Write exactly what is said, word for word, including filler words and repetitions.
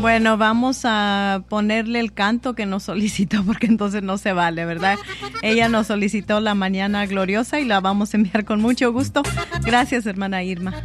Bueno, vamos a ponerle el canto que nos solicitó porque entonces no se vale, ¿verdad? Ella nos solicitó La Mañana Gloriosa y la vamos a enviar con mucho gusto. Gracias, hermana Irma.